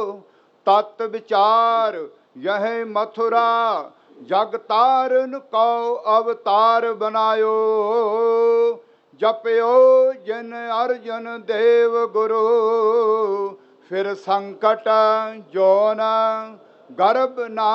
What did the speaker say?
तत् विचार यह मथुरा, जग तारन को अवतार बनायो। जपयो जिन अर्जन देव गुरु, फिर संकट जो न गर्भ ना